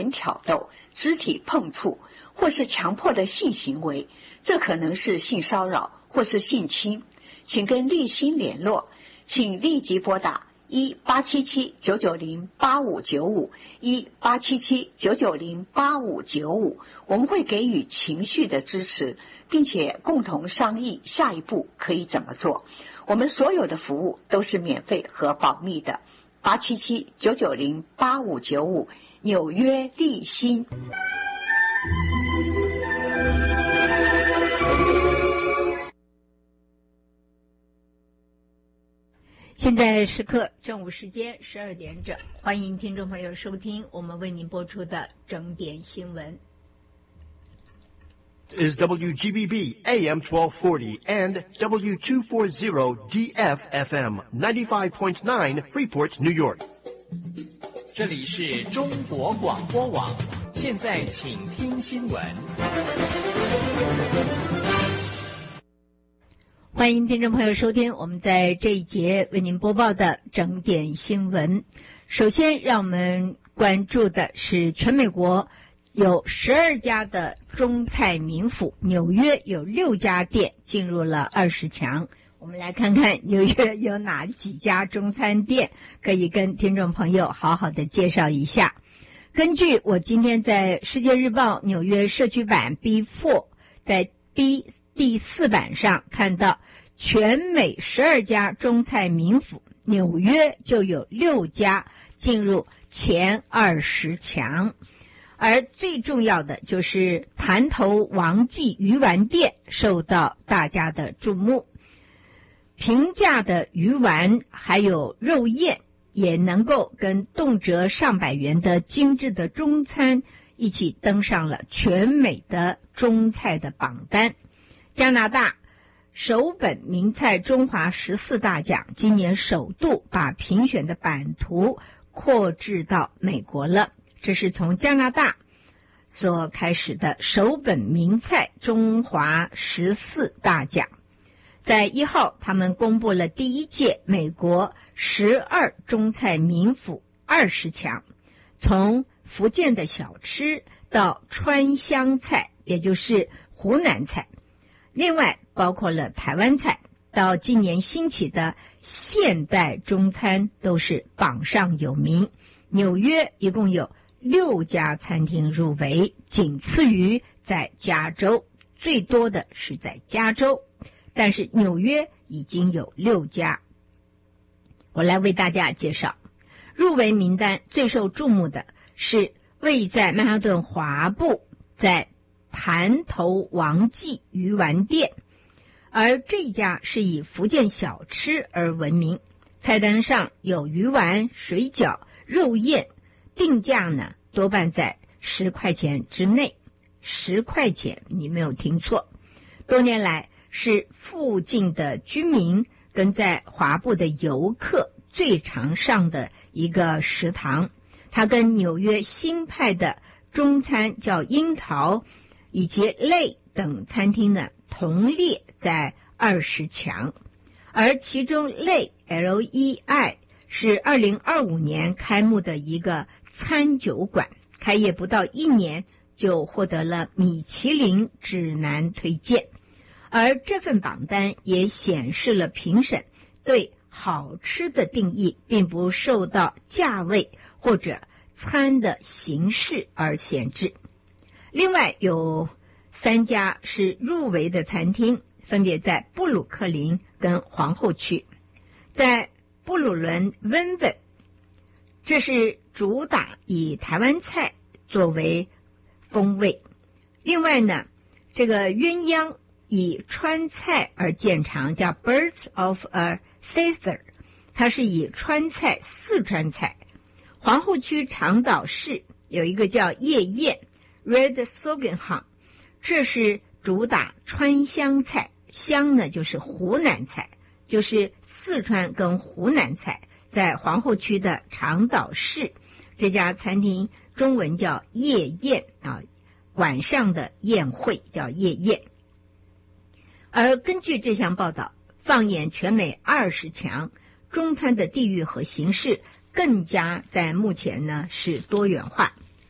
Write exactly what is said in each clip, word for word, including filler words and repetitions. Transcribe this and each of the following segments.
情挑逗、肢体碰触或是强迫的性行为，这可能是性骚扰或是性侵，请跟立新联络，请立即拨打一八七七九九零八五九五一八七七九九零八五九五，我们会给予情绪的支持，并且共同商议下一步可以怎么做。我们所有的服务都是免费和保密的。八七七九九零八五九五，纽约立新。 现在时刻正午时间十二点整，欢迎听众朋友收听我们为您播出的整点新闻。 Is W G B B A M twelve forty and W two forty D F F M ninety-five point nine Freeport, New York. 这里是中国广播网，现在请听新闻。 欢迎听众朋友收听我们在这一节为您播报的整点新闻。首先让我们关注的是全美国有十二家的中菜名府，纽约有六家店进入了二十强。我们来看看纽约有哪几家中餐店，可以跟听众朋友好好的介绍一下。根据我今天在《世界日报》纽约社区版 B 四 在 B 第四版上看到，全美十二家中菜名府，纽约就有六家进入前二十强。而最重要的就是潭头王记鱼丸店受到大家的注目，平价的鱼丸还有肉燕也能够跟动辄上百元的精致的中餐一起登上了全美的中菜的榜单。加拿大首本名菜中华十四大奖今年首度把评选的版图扩至到美国了，这是从加拿大所开始的首本名菜中华十四大奖。在一号，他们公布了第一届美国十二中菜名府二十强，从福建的小吃到川湘菜，也就是湖南菜，另外包括了台湾菜，到今年兴起的现代中餐都是榜上有名。纽约一共有六家餐厅入围，仅次于在加州，最多的是在加州，但是纽约已经有六家。我来为大家介绍入围名单。最受注目的是位在曼哈顿华埠在潭头王记鱼丸店，而这家是以福建小吃而闻名，菜单上有鱼丸、水饺、肉燕，定价呢多半在十块钱之内，十块钱，你没有听错。多年来是附近的居民跟在华埠的游客最常上的一个食堂，它跟纽约新派的中餐叫樱桃以及类等餐厅呢同列在二十强，而其中类 L E I 是二零二五年开幕的一个餐酒馆，开业不到一年就获得了米其林指南推荐。而这份榜单也显示了评审对好吃的定义并不受到价位或者餐的形式而限制。另外有三家是入围的餐厅，分别在布鲁克林跟皇后区。在布鲁伦温温，这是主打以台湾菜作为风味。另外呢，这个鸳鸯以川菜而见长，叫 Birds of a Feather， 它是以川菜、四川菜。皇后区长岛市有一个叫夜宴 Red Sogenham， 这是主打川湘菜，湘呢就是湖南菜，就是四川跟湖南菜。在皇后区的长岛市，这家餐厅中文叫夜宴啊，晚上的宴会叫夜宴。而根据这项报道，放眼全美二十强，中餐的地域和形式更加在目前呢是多元化。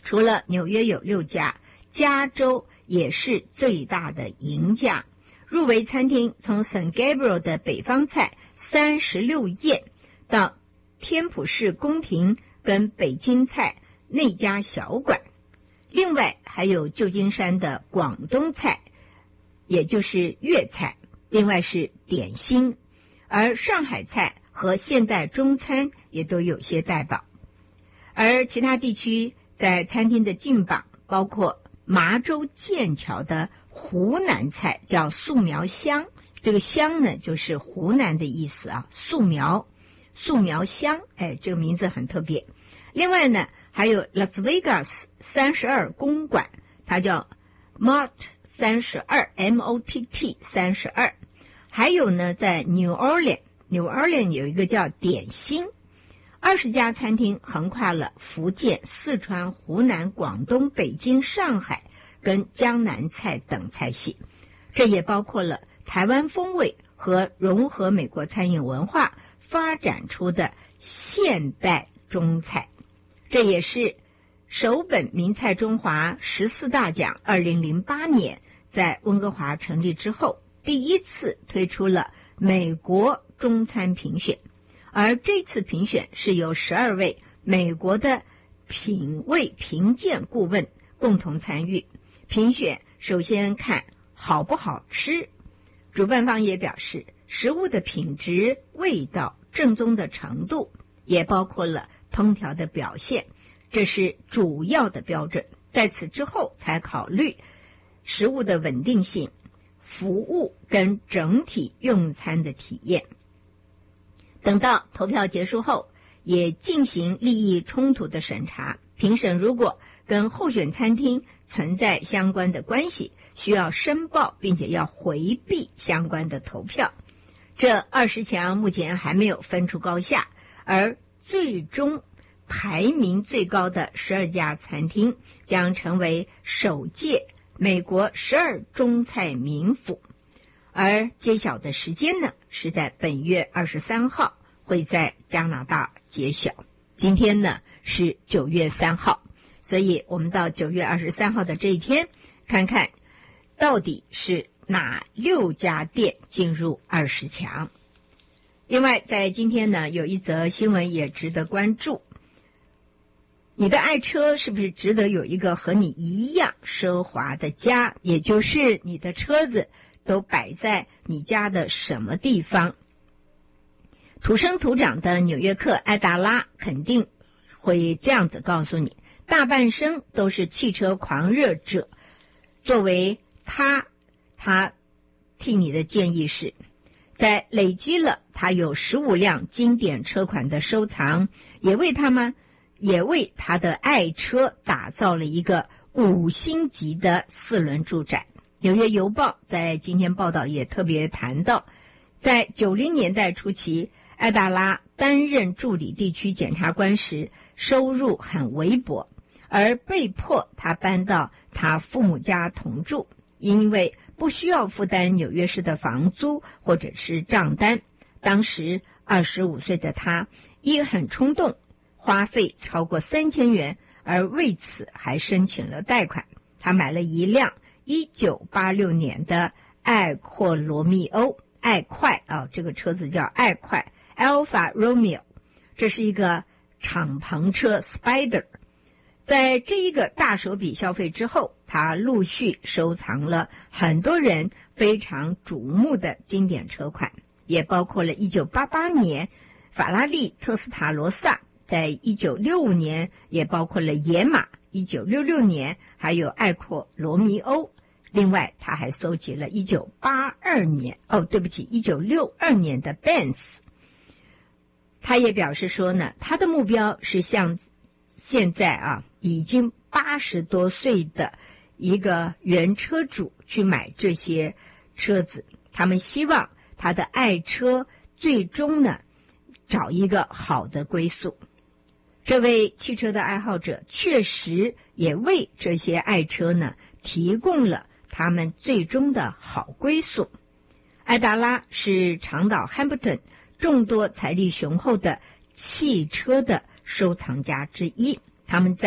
除了纽约有六家，加州也是最大的赢家。入围餐厅从 San Gabriel 的北方菜三十六宴到天普式宫廷跟北京菜那家小馆，另外还有旧金山的广东菜，也就是粤菜，另外是点心，而上海菜和现代中餐也都有些代表。而其他地区在餐厅的进榜包括麻州剑桥的湖南菜，叫素苗香，这个香呢就是湖南的意思啊，素苗素苗香，哎，这个名字很特别。另外呢还有 Las Vegas 三十二公馆，它叫 Mott 三十二 M O T T 三十二。还有呢在 New Orleans New Orleans 有一个叫点心。二十家餐厅横跨了福建、四川、湖南、广东、北京、上海跟江南菜等菜系，这也包括了台湾风味和融合美国餐饮文化发展出的现代中菜。这也是首本名菜中华十四大奖二零零八年在温哥华成立之后第一次推出了美国中餐评选，而这次评选是由十二位美国的品味评鉴顾问共同参与。评选首先看好不好吃，主办方也表示食物的品质、味道、正宗的程度，也包括了烹调的表现，这是主要的标准。在此之后才考虑食物的稳定性、服务跟整体用餐的体验。等到投票结束后，也进行利益冲突的审查。评审如果跟候选餐厅存在相关的关系，需要申报，并且要回避相关的投票。这二十强目前还没有分出高下，而最终排名最高的十二家餐厅将成为首届美国十二中菜名府。而揭晓的时间呢，是在本月二十三号，会在加拿大揭晓。今天呢是九月三号，所以我们到九月二十三号的这一天，看看到底是哪六家店进入二十强。另外，在今天呢，有一则新闻也值得关注。你的爱车是不是值得有一个和你一样奢华的家？也就是你的车子都摆在你家的什么地方？土生土长的纽约客艾达拉肯定会这样子告诉你，大半生都是汽车狂热者。作为他，他替你的建议是，在累积了他有十五辆经典车款的收藏，也为他们也为他的爱车打造了一个五星级的四轮住宅。纽约邮报在今天报道也特别谈到，在九零年代初期，艾达拉担任助理地区检察官时，收入很微薄，而被迫他搬到他父母家同住，因为不需要负担纽约市的房租或者是账单。当时二十五岁的他也很冲动，花费超过三千元，而为此还申请了贷款。他买了一辆一九八六年的爱阔罗密欧，爱快啊，这个车子叫爱快 Alfa Romeo， 这是一个敞篷车 Spider。 在这一个大手笔消费之后，他陆续收藏了很多人非常瞩目的经典车款，也包括了一九八八年法拉利特斯塔罗萨，在一九六五年也包括了野马，一九六六年还有爱阔罗密欧。另外他还收集了一九八二年哦，对不起一九六二年的 Benz。 他也表示说呢，他的目标是向现在啊已经八十多岁的一个原车主去买这些车子，他们希望他的爱车最终呢找一个好的归宿。这位汽车的爱好者确实也为这些爱车呢提供了他们最终的好归宿。艾达拉是长岛汉普顿众多财力雄厚的汽车的收藏家之一，他们在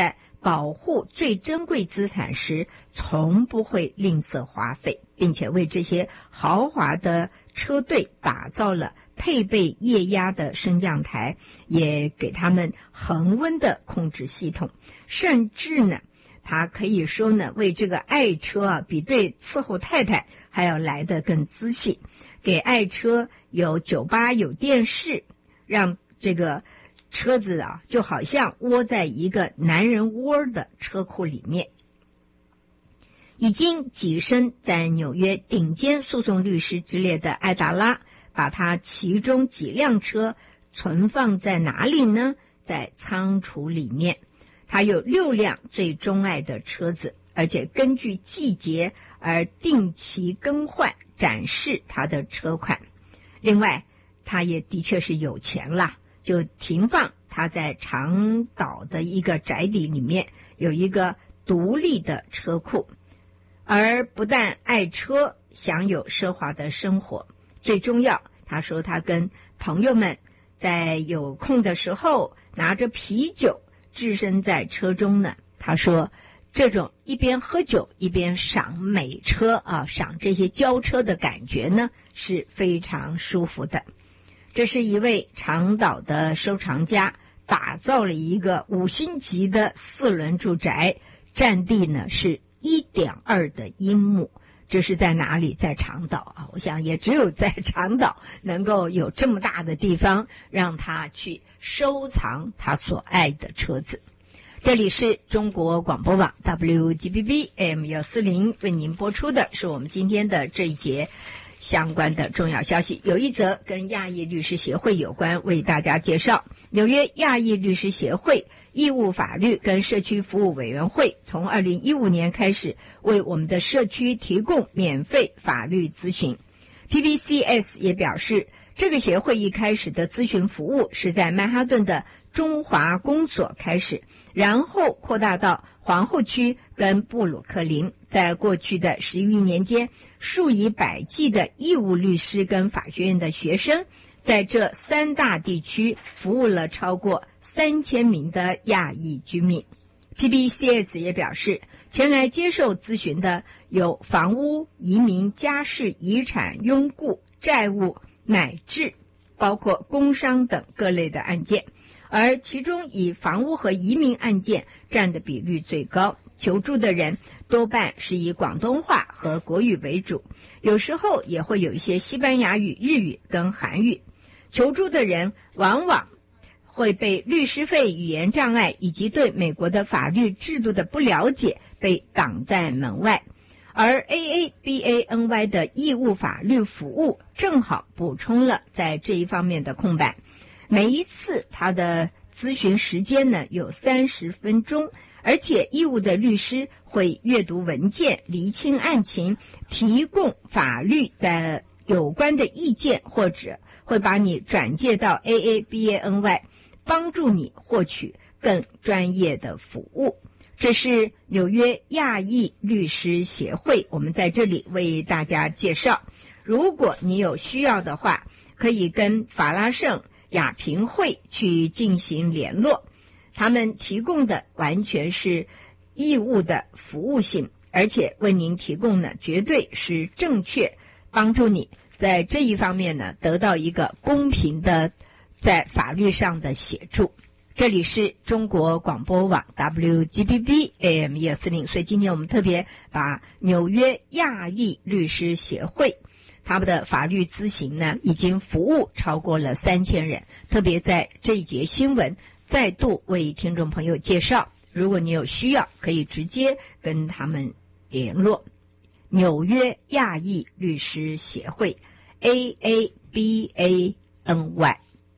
保护最珍贵资产时，从不会吝啬花费，并且为这些豪华的车队打造了配备液压的升降台，也给他们恒温的控制系统，甚至呢，他可以说呢，为这个爱车啊，比对伺候太太还要来得更仔细，给爱车有酒吧、有电视，让这个车子啊，就好像窝在一个男人窝的车库里面。已经跻身在纽约顶尖诉讼律师之列的艾达拉，把他其中几辆车存放在哪里呢？在仓储里面。他有六辆最钟爱的车子，而且根据季节而定期更换，展示他的车款。另外，他也的确是有钱啦，就停放他在长岛的一个宅邸里面有一个独立的车库。而不但爱车，享有奢华的生活，最重要，他说他跟朋友们在有空的时候拿着啤酒置身在车中呢。他说这种一边喝酒一边赏美车啊，赏这些轿车的感觉呢是非常舒服的。这是一位长岛的收藏家，打造了一个五星级的四轮住宅，占地呢是一点二的英亩。这是在哪里？在长岛啊！我想也只有在长岛能够有这么大的地方让他去收藏他所爱的车子。这里是中国广播网 W G B B A M 一四零为您播出的是我们今天的这一节相关的重要消息。有一则跟亚裔律师协会有关，为大家介绍。纽约亚裔律师协会义务法律跟社区服务委员会从二零一五年开始为我们的社区提供免费法律咨询。 P B C S 也表示，这个协会一开始的咨询服务是在曼哈顿的中华公所开始，然后扩大到皇后区跟布鲁克林。在过去的十余年间，数以百计的义务律师跟法学院的学生在这三大地区服务了超过三千名的亚裔居民。 P B C S 也表示，前来接受咨询的有房屋、移民、家事、遗产、拥故、债务，乃至包括工伤等各类的案件，而其中以房屋和移民案件占的比率最高。求助的人多半是以广东话和国语为主，有时候也会有一些西班牙语、日语跟韩语。求助的人往往会被律师费、语言障碍以及对美国的法律制度的不了解被挡在门外，而 A A B A N Y 的义务法律服务正好补充了在这一方面的空白。每一次他的咨询时间呢有三十分钟，而且义务的律师会阅读文件、厘清案情，提供法律在有关的意见，或者会把你转介到 A A B A N Y， 帮助你获取更专业的服务。这是纽约亚裔律师协会，我们在这里为大家介绍。如果你有需要的话，可以跟法拉盛亚平会去进行联络，他们提供的完全是义务的服务性，而且为您提供的绝对是正确，帮助你在这一方面呢得到一个公平的在法律上的协助。这里是中国广播网 W G B B A M 一四零，所以今天我们特别把纽约亚裔律师协会他们的法律咨询呢已经服务超过了三千人，特别在这一节新闻再度为听众朋友介绍，如果你有需要可以直接跟他们联络。纽约亚裔律师协会 A A B A N Y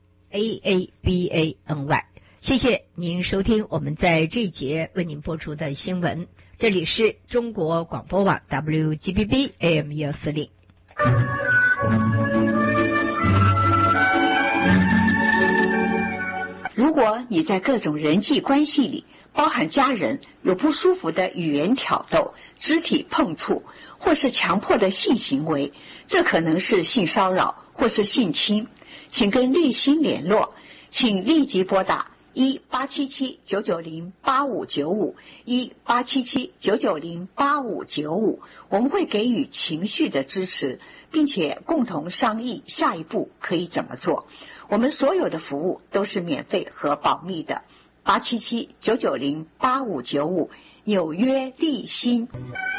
A A B A N Y。 谢谢您收听我们在这一节为您播出的新闻，这里是中国广播网 W G B B A M 一四零。 如果你在各种人际关系里，包含家人，有不舒服的语言挑逗、肢体碰触或是强迫的性行为，这可能是性骚扰或是性侵，请跟立新联络，请立即拨打一八七七九九零八五九五，一八七七九九零八五九五，我们会给予情绪的支持，并且共同商议下一步可以怎么做。我们所有的服务都是免费和保密的。八七七九九零八五九五，纽约立新。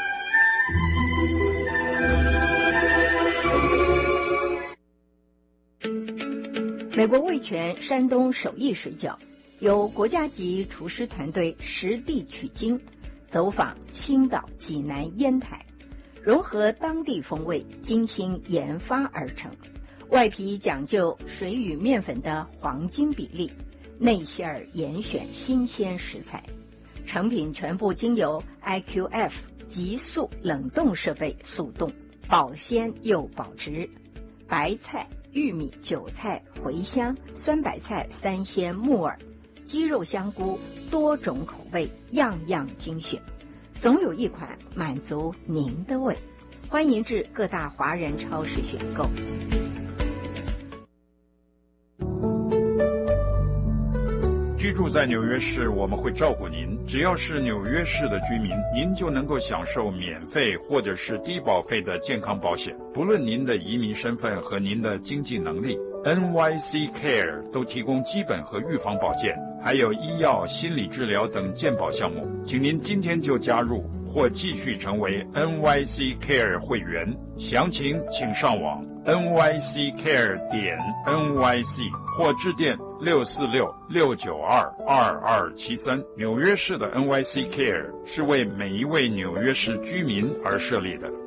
美国味全山东手艺水饺由国家级厨师团队实地取经，走访青岛、济南、烟台，融合当地风味，精心研发而成。外皮讲究水与面粉的黄金比例，内馅儿严选新鲜食材，成品全部经由 I Q F 急速冷冻设备速冻，保鲜又保值。白菜、玉米、韭菜、茴香、酸白菜、三鲜、木耳、鸡肉、香菇，多种口味，样样精选，总有一款满足您的胃。欢迎至各大华人超市选购。 居住在纽约市，我们会照顾您。只要是纽约市的居民，您就能够享受免费或者是低保费的健康保险，不论您的移民身份和您的经济能力。N Y C Care 都提供基本和预防保健，还有医药、心理治疗等健保项目。请您今天就加入或继续成为 N Y C Care 会员，详情请上网 N Y C care 点 N Y C 或致电六四六六九二二二七三。纽约市的 N Y C Care 是为每一位纽约市居民而设立的。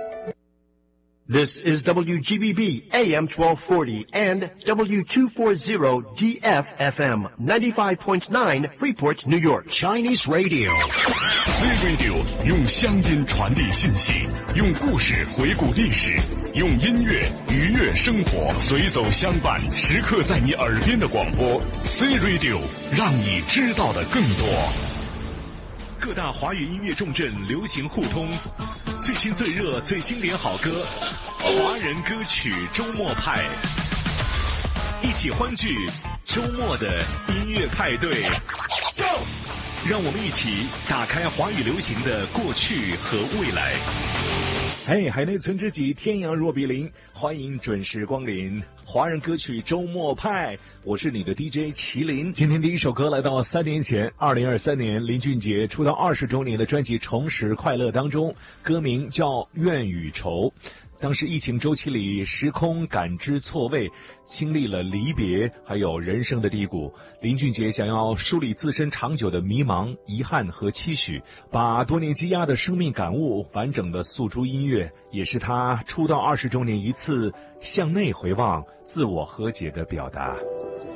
This is W G B B A M twelve forty and W two forty D F F M ninety-five point nine Freeport, New York. Chinese Radio. C Radio 用乡音传递信息，用故事回顾历史，用音乐愉悦生活，随走相伴，时刻在你耳边的广播。C Radio 让你知道的更多。各大华语音乐重镇流行互通，最新最热最经典好歌，华人歌曲周末派，一起欢聚周末的音乐派对。让我们一起打开华语流行的过去和未来。嘿，海内存知己，天阳若比邻，欢迎准时光临华人歌曲周末派，我是你的 D J 麒麟。今天第一首歌来到三年前二零二三年林俊杰出道二十周年的专辑《重拾快乐》当中，歌名叫《怨与仇》。当时疫情周期里，时空感知错位，经历了离别还有人生的低谷，林俊杰想要梳理自身长久的迷茫、遗憾和期许，把多年积压的生命感悟完整的诉诸音乐，也是他出道二十周年一次向内回望、自我和解的表达。